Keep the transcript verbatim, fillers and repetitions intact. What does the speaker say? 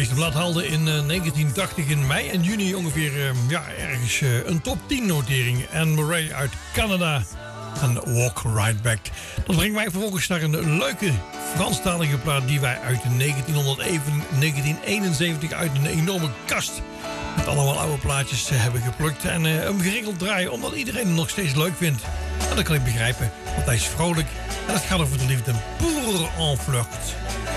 Deze blad haalde in uh, negentien tachtig in mei en juni ongeveer uh, ja, ergens uh, een top tien notering. Anne Murray uit Canada en Walk Right Back. Dat brengt mij vervolgens naar een leuke Franstalige plaat die wij uit negentien eenenzeventig uit een enorme kast met allemaal oude plaatjes uh, hebben geplukt en uh, hem geregeld draaien omdat iedereen hem nog steeds leuk vindt. En dat kan ik begrijpen, want hij is vrolijk en het gaat over de liefde. Pour en vlucht.